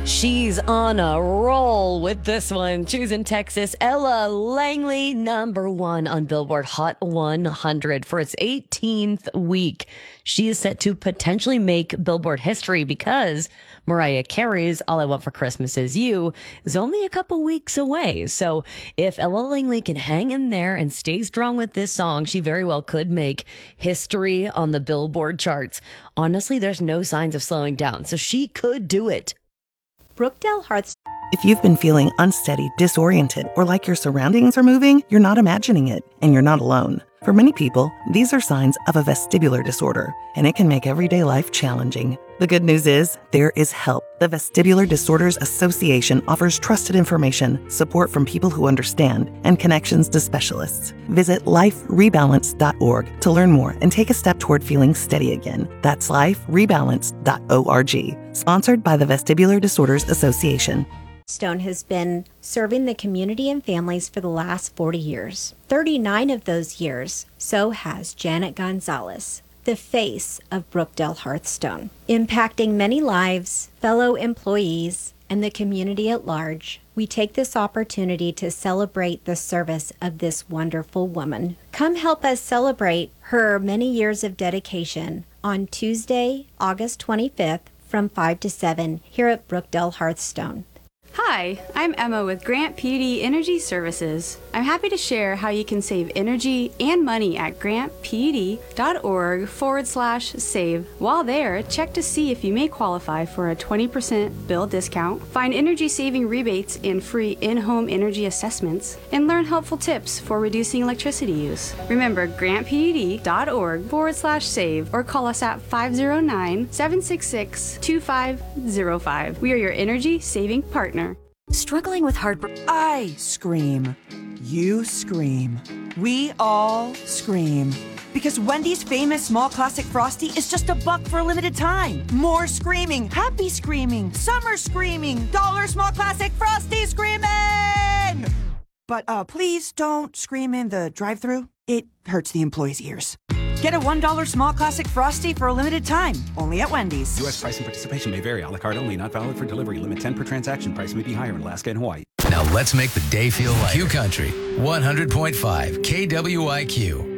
She's on a roll with this one. Choosing Texas, Ella Langley, #1 on Billboard Hot 100 for its 18th week. She is set to potentially make Billboard history because Mariah Carey's All I Want for Christmas Is You is only a couple weeks away. So if Ella Langley can hang in there and stay strong with this song, she very well could make history on the Billboard charts. Honestly, there's no signs of slowing down, so she could do it. Brookdale Hearthstone. If you've been feeling unsteady, disoriented, or like your surroundings are moving, you're not imagining it, and you're not alone. For many people, these are signs of a vestibular disorder, and it can make everyday life challenging. The good news is, there is help. The Vestibular Disorders Association offers trusted information, support from people who understand, and connections to specialists. Visit liferebalance.org to learn more and take a step toward feeling steady again. That's liferebalance.org. Sponsored by the Vestibular Disorders Association. Stone has been serving the community and families for the last 40 years. 39 of those years, so has Janet Gonzalez, the face of Brookdale Hearthstone, impacting many lives, fellow employees, and the community at large. We take this opportunity to celebrate the service of this wonderful woman. Come help us celebrate her many years of dedication on Tuesday, August 25th from 5 to 7 here at Brookdale Hearthstone. Hi, I'm Emma with Grant PUD Energy Services. I'm happy to share how you can save energy and money at grantpud.org/save. While there, check to see if you may qualify for a 20% bill discount, find energy saving rebates and free in-home energy assessments, and learn helpful tips for reducing electricity use. Remember grantpud.org/save or call us at 509-766-2505. We are your energy saving partner. Struggling with heartburn. I scream. You scream. We all scream. Because Wendy's famous small classic Frosty is just $1 for a limited time. More screaming, happy screaming, summer screaming, dollar small classic Frosty screaming! But please don't scream in the drive-thru. It hurts the employees' ears. Get a $1 small classic Frosty for a limited time, only at Wendy's. U.S. price and participation may vary. A la carte only, not valid for delivery. Limit 10 per transaction. Price may be higher in Alaska and Hawaii. Now let's make the day feel like Q Country 100.5 KWIQ.